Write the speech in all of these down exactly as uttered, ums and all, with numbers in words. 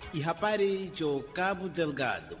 e habari cho Cabo Delgado.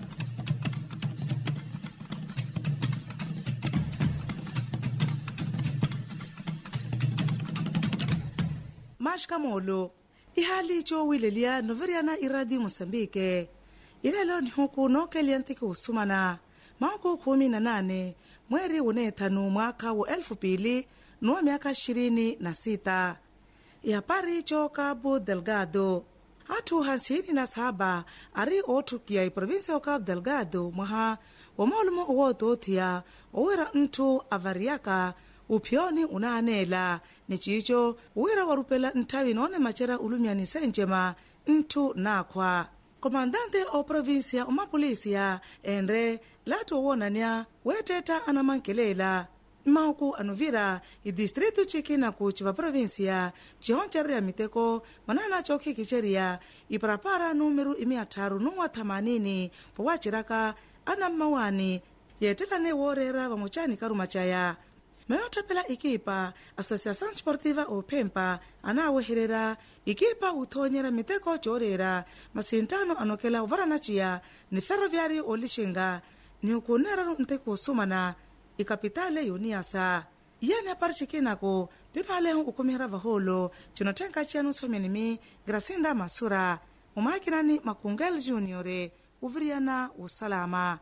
Mashkamolo ihali cho wilelia noveriana iradi Mosambike ilelo ni huku nokeliantiki usumana mako kumi na nane mweri unetanu mwaka wa elfu pili nuwa miaka ishirini na sita ihapari cho Cabo Delgado hatu hansini na saba ari otukia i provinsia o Cabo Delgado mwaha wamolumo uwoto otia uwira ntu avariaka upioni unaanela ni chicho uwira warupela ntawi none machera ulumiani senjema ntu nakwa komandante o provinsia o mapolisia enre lato wonania weteta anamankelela mauku anuvira i distrito chikina kuchiva provinsia chihoncheria miteko manana choki kicheria iparapara numeru imiataru nuwa tamanini powachiraka anamawani yetelane worera vamuchani karumachaya mayotapela ikipa Associação Desportiva Opempa anaweherera ikipa uthonyera miteko chorera masintano anokela uvaranachia ni ferroviário olishinga ni ukunera nteko sumana ikapitale yoniasa yana parchikinako pinale ukumira vaholo chinotenka chianu somenimi Gracinda Masura umakirani Makungel Junior uviriana usalama.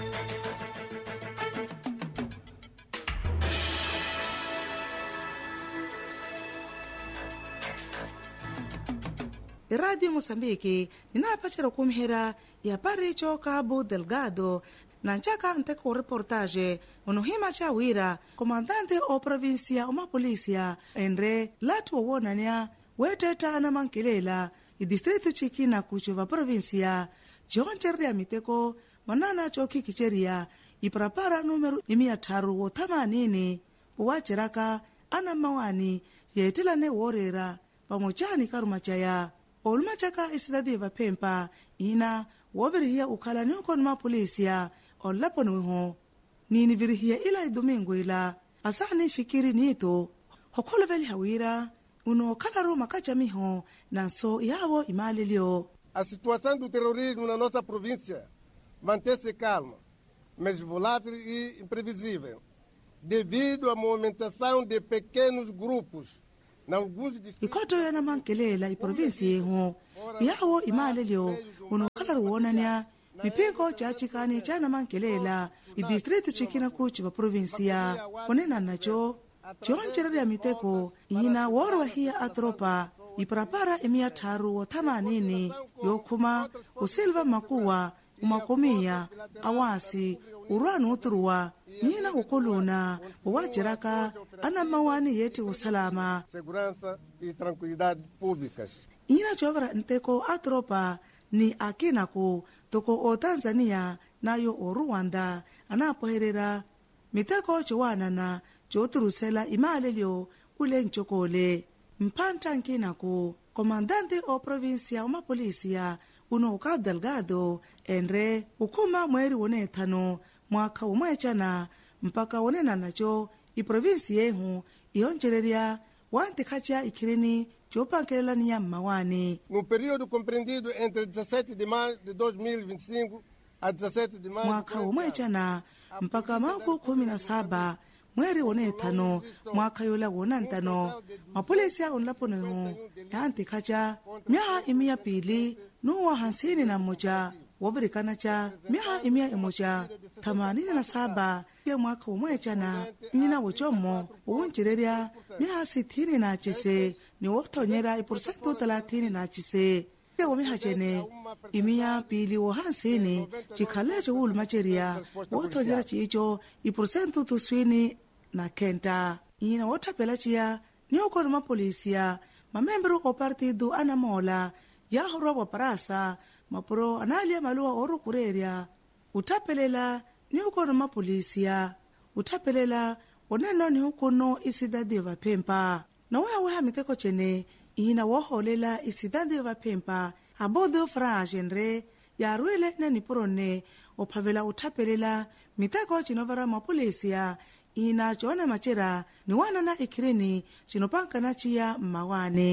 Radio Mosambiki ninapachera kumhera ya pari cho Cabo Delgado na nchaka nteko reportage unuhima cha wira komandante o provinsia o mapolisia enre latu wonania weteta na mankelela i distrito chikina kuchuva provinsia choncheria miteko manana choki kicheria iprapara numeru imiataru wo tamanini uwachiraka ana mawani yetilane worera pamochani karumachaya olumachaka isidadi vapempa ina wovirihiya ukhala niukoni mapolisia olaponiho nini virihiya ila idomingo ila asani fikiri nito hokoloveli hawira uno kalaru makachamiho nanso yawo imalilio. A situação do terrorismo na nossa província mantém-se calma, mas volátil e imprevisível, devido à movimentação de pequenos grupos. Ikoto yana mankelela i provinsi yehu yawo imalelio unokala ruonania mipingo cha chikani chana mankelela i distrito chikina kuchiva provinsia onena nacho choncherera ya miteko ina worwa hiya atropa iparapara emia taru wa tamanini yokuma usilva makuwa umakomia awasi urwanu uturuwa nina ukoluna uwachiraka ana mawani yeti usalama segurança e tranquilidade públicas. Ina chovara nteko atropa ni akinako toko o Tanzania nayo o Rwanda anapoherera miteko chiwanana choturusela imalelio ule nchokole mpanta nkinako komandante o provinsia o mapolisia uno Cabo Delgado enre ukuma mweri wonetano mwaka umwechana mpaka wonena nacho i provinsi yehu ihonchereria wantikacha ikirini chopankelela niya mawani. No período compreendido entre dezessete de maio de dois mil e vinte e cinco a dezessete de maio mwaka umwechana mpaka mauku kumi na saba mweri wonetano mwaka yola wonantano mapolisia onlaponehu yantikacha myaha imia pili nuwa hansini na moja wabirikana cha myaha imia imoja tamanini na saba ya mwaka umwechana nina wochomo uwunchireria myaha sitini na chise ni wotonyera iporsentu talatini na chise ya wamiha chene imia pili wo hansini chikalecho ulu macheria wotonyera chicho iporsentu tuswini na kenta ina wotapela chia ni okoni mapolisia mamembro o partido anamola yahorwa waparasa mapuro analia maluwa oru kureria utapelela ni ukono mapolisia utapelela oneno ni ukono isidadi vapempa na weha weha miteko chene ina woholela isidadi vapempa abodo frajenre ya ruele na nipurone opavela utapelela miteko chinovara mapolisia ina chona machera ni wana na ikirini chinopanka na chia mawane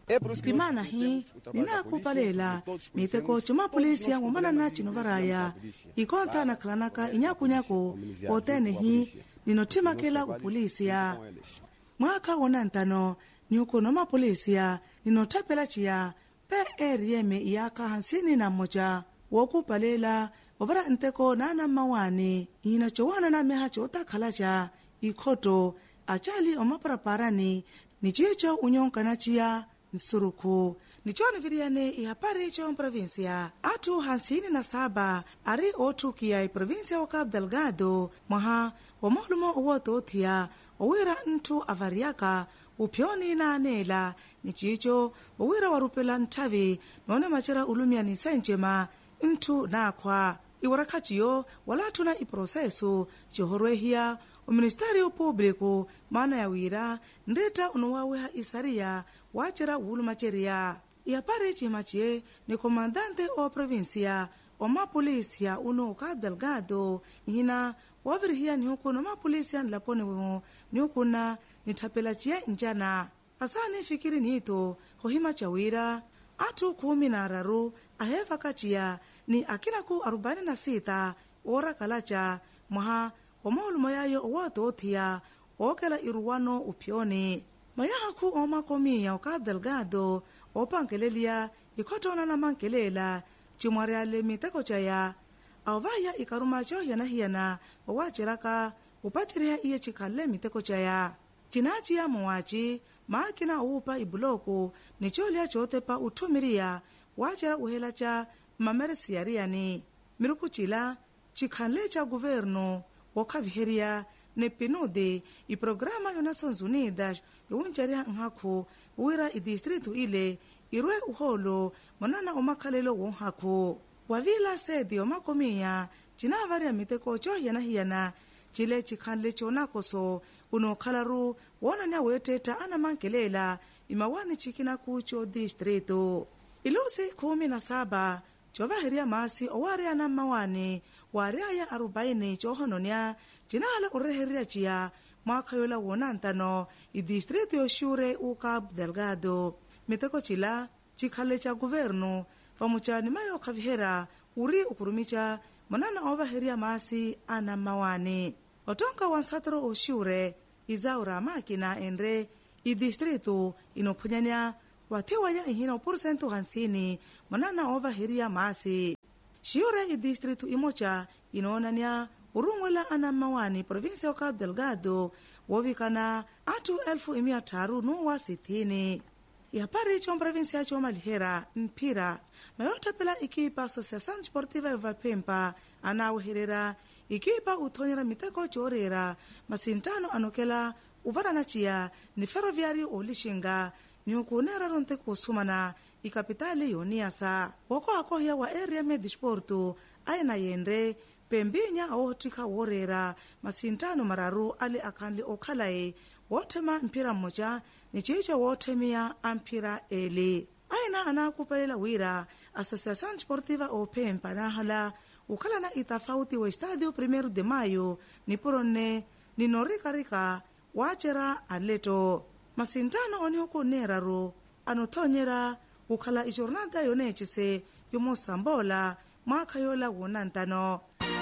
Primana hii ninakupalela miteko chuma polisia ngomana na chinovaraya ikonta na klanaka inyakunyako otene hii ninotimakela upolisia mwaka wonantano ni ukonoma polisia ninotapela chia pe erieme iyaka hansini na moja wokupalela ovara nteko nana mawani ina chowana na meha chota khalacha ikoto achali omaparaparani nichicho unyonkana chia nsuruku nichoni viriane ihapari cho provincia atu hansini na saba ari otu kia provincia wa Cabo Delgado maha wamolumo uwoto tia owira ntu avariaka upioni na anela nichicho owira warupela ntavi none machera ulumia ni senjema ntu nakwa iwarakachiyo walatu na iprosesu johorwehia o Ministério Público mana ya wira ndeta unuwaweha isaria wachera ulumacheria iapare chimachie ni komandante o provincia o mapolisia uno Cabo Delgado hina wavirihia ni huko no mapolisia nlapone wemo ni hukuna nitapela chia njana asani fikiri nito hohima chawira atu kumi na araru aheva kachia ni akina ku arobaini na sita ora kalacha maha omolu mayayo owato otia okela iruwano upioni mayaha ku oma komia o Cabo Delgado opankelelia ikotona na mankelela chimwareale miteko chaya avaya ikaruma cho yana hiana wacheraka upachiria iye chikale miteko chaya chinachi ya mwachi makina upa ibuloko nicholia chote pa utumiria wachera uhela cha mamersiariani mirukuchila chikale cha governo wakaviheria ne pinude i programa ya Nações Unidas yunjaria ngakho wira i distrito ile irwe uholo monana omakhalelo wonhakho wavila sedi omakomia chinavaria miteko cho yana hiana chile chikhanle chona koso uno khalaru wona nya weteta ana mankelela imawani chikina kucho distrito ilusi kumi na saba chovaheria masi owaria na mawani waria arobaini chohononia chinala ureheria chia mwakayola wonantano i distrito yoshure u Cabo Delgado miteko chila chikhale cha governo pamuchani mayo khavihera uri ukurumicha manana ovaheria masi ana mawani otonka wansatro oshure izaura makina enre i distrito inophunyanya wathewa ya ihina porcento hansini manana ovaheria masi shiure i distrito imocha inoonania urungwela ana mawani provincia ya Cabo Delgado wovikana atu elfu imia taru nuwa sitini yapari cho provincia cho malihera mpira mayotapela ikipa Associação Desportiva ya Vapempa anaweherera ikipa uthonyera miteko chorera masintano anokela uvarana chia ni ferroviário olishinga ni ukunera ronte kusumana ikapitali yoniasa wako akohya wa area medisporto aina yendre pembinya aotika worera masintano mararu ali akanli okhalae wotema mpira mmoja ni chicho wotemia ampira ele aina anakupalela wira Associação Desportiva Opempa nahala ukhala na itafauti wa Estadio Primeiro de Mayo ni porone ni norikarika wachera aleto masintano oni huko neraro anothonyera ukhala ijornada yonechise yomosambola mwakayola wonantano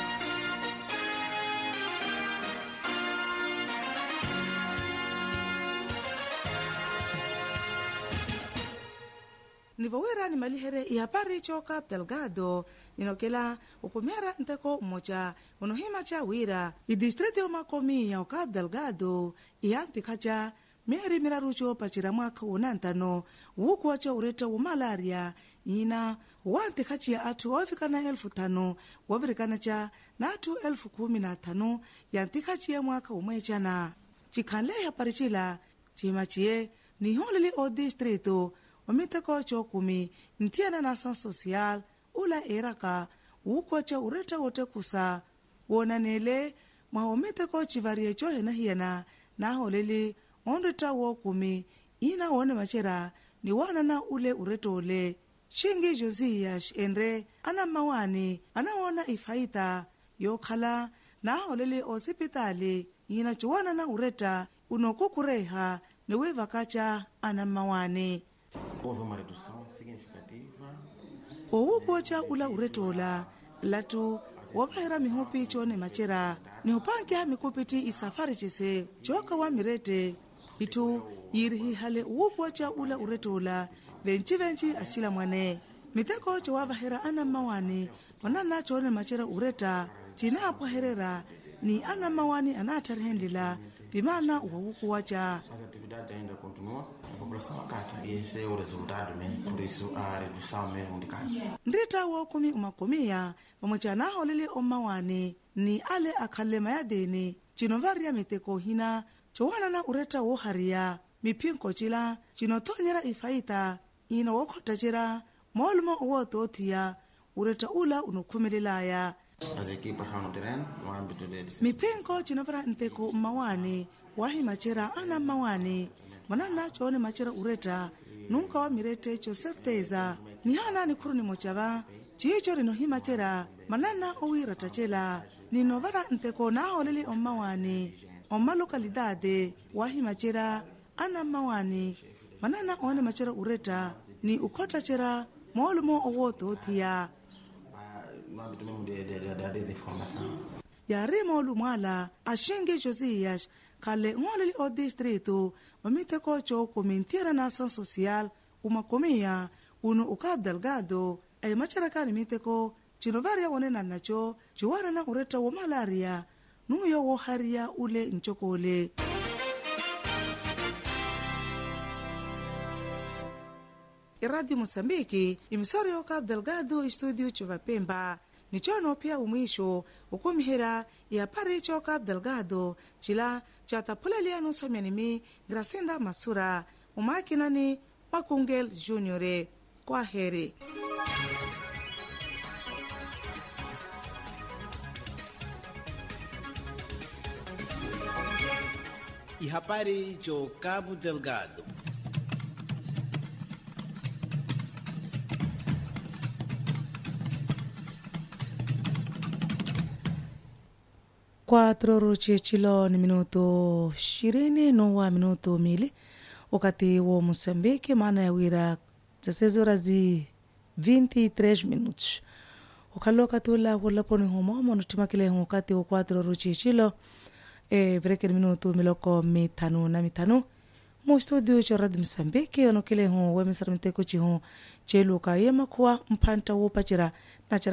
nivowera ni malihere ihapari cho Cabo Delgado ninokela ukumera nteko moja unohima cha wira i distrito ya makomi ya Cabo Delgado iantikacha meri mirarucho pachira mwaka unantano wukuwacha ureta wa malaria ina wantikachi ya atu wafikana elfu tano wavirikana cha na atu elfu kumi na tano yantikachi ya mwaka umwechana chikanle ya parichila chimachie ni holili o distrito wamiteko chokumi ntiana na ação social ula eraka wukuwacha ureta wote kusa wonanele mwahomiteko chivarie cho hena hiena na holili onreta wokumi ina wone machera ni wana na ule uretole shingi Josias enre ana mawani anaona ifaita yokhala na holili hospitali ina chuwana na ureta unokukureha niwe vakacha ana mawani Houve uma redução significativa. Oukuocha ula uretola latu wapahera mihupi chone machera ni upanke ha mikupiti isafari chese choka wa mirete itu yirihi hale uukuocha ula uretola venchi venchi asila mwane miteko cho wapahera ana mawani wanana chone machera ureta china apaherera ni ana mawani anatarhendila bimana uukuocha. As atividades ainda continuam, a população acata e esse é o resultado mesmo, por isso a redução mesmo de casos. Ndrita wa kumi umakomia pamochana holele omawani ni ale akhalema ya deni chinovaria miteko hina chowana na ureta wo haria mipinko chila chinotonyera ifaita ina wokhota chira molmo wo tothia ureta ula unokhumelelaya. As equipas estão no terreno, no âmbito de mipinko chinovara nteko mawani wahi machera ana mawani manana chone machera ureta nunca wa mirete cho certeza ni hana ni khuruni mochava chicho rino hi machera manana owira tachela ni novara nteko na holele omawani oma localidade wahi machera ana mawani manana one machera ureta ni ukhota chera molmo owoto thia no âmbito mesmo de, de, de, de desinformação. Yarimo lumala ashinge Josias kale ngoleli o distrito mamiteko cho komentiera na ação social uma comia uno ukab delgado ay macharakani miteko chinovaria wonena nacho chiwana na ureta wa malaria nuyo wo haria ule nchokole. Radio Mosambiki imisori o Cabo Delgado studio Chuvapemba ni chono pia umwisho ukumihera ya pari cho Cabo Delgado chila chatapulalia nuso mianimi Gracinda Masura umakinani Makungel Junior. Kwa heri. E habari cho Cabo Delgado. Quatro roche chilo ni minuto ishirini nowa minuto mili wakati wa Moçambique maana ya wira dezesseis horas e vinte e três minutos ukaloka tula wala poni homo mono tumakile wakati wa quatro roche chilo e breke minuto miloko mitano na mitano mo studio cha Radio Moçambique onokile ho wemisar miteko chi ho chelo ka yema kwa mpanta wo pachira na